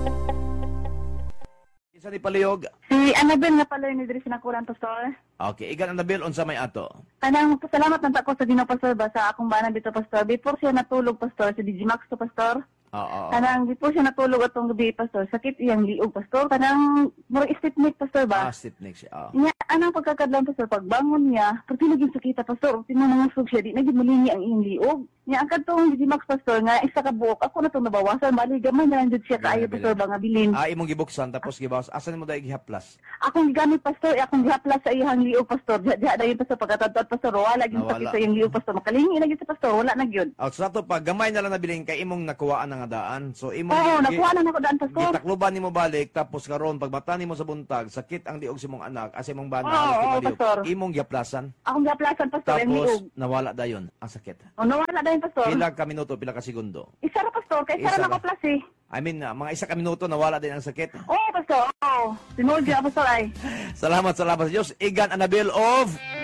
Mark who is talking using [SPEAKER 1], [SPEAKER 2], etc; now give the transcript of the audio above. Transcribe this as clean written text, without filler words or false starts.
[SPEAKER 1] Isa ni palihog.
[SPEAKER 2] Si Annabel nga pala ni diri sinakuran, Pastor.
[SPEAKER 1] Okay, igan Annabel, unsa may ato?
[SPEAKER 2] Kanang pasalamat man ko sa Ginoo, Pastor, ba sa akong bana dito, Pastor. Before siya natulog, Pastor, si Digimax to, Pastor.
[SPEAKER 1] Oo.
[SPEAKER 2] Kanang before siya natulog atong gabi, Pastor, sakit iyang liog, Pastor. Kanang mura istipnik, Pastor, ba?
[SPEAKER 1] Step next siya.
[SPEAKER 2] Nya, anang pagkakadlang, Pastor, pagbangon niya, pag tinagin sakita, Pastor, tinanangusog siya, di naging malingi ang iyang liog. Nya, ang katong Digimax, Pastor, nga isa ka buok, ako na itong nabawasan, bali, gamay na lang dyan siya kaayo, Pastor, ba nga bilin.
[SPEAKER 1] Imong gibuksan tapos gibawas. Asan mo dahil gihaplas?
[SPEAKER 2] Akong gigamit, Pastor, akong gihaplas sa iyang liog, Pastor. Diha na yun, Pastor, pagkatadtad, Pastor, wala gyud sakit sa iyang liog, Pastor. Makalingi na gyud sa Pastor, wala na gyud.
[SPEAKER 1] Sa to pag gamay na lang nabiling kay imong nakuhaan nga daan. So imong
[SPEAKER 2] Oo, nakuha na nako daan, Pastor.
[SPEAKER 1] gitakluban nimo balik tapos karon pag mata nimo sa buntag sakit ang liog sa imong anak as imong bana
[SPEAKER 2] Oo,
[SPEAKER 1] halos
[SPEAKER 2] oo,
[SPEAKER 1] liog.
[SPEAKER 2] Pastor.
[SPEAKER 1] Imong gihaplasan
[SPEAKER 2] Akong gihaplasan, Pastor, ang liog.
[SPEAKER 1] tapos nawala dayon ang sakit.
[SPEAKER 2] O, nawala na yun, Pastor.
[SPEAKER 1] Pila ka minuto, pila ka segundo.
[SPEAKER 2] Isa ra, Pastor, kay isa
[SPEAKER 1] Isa
[SPEAKER 2] ra
[SPEAKER 1] ra.
[SPEAKER 2] nako plus eh.
[SPEAKER 1] I mean, mga isa ka minuto nawala din ang sakit.
[SPEAKER 2] Oo, Pastor, oo. Sinuldi, Pastor, ay.
[SPEAKER 1] Salamat sa Diyos. Igan Annabel of